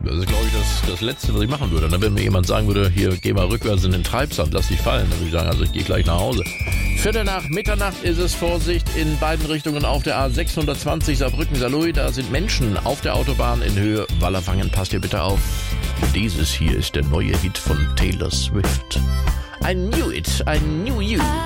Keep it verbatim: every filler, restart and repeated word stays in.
Das ist, glaube ich, das, das Letzte, was ich machen würde. Und dann, wenn mir jemand sagen würde, hier, geh mal rückwärts in den Treibsand, lass dich fallen, dann würde ich sagen, also ich gehe gleich nach Hause. Viertel nach Mitternacht ist es, Vorsicht, in beiden Richtungen auf der A sechshundertzwanzig Saarbrücken-Saarlouis. Da sind Menschen auf der Autobahn in Höhe Wallerfangen. Passt ihr bitte auf. Dieses hier ist der neue Hit von Taylor Swift. I knew it, I knew you.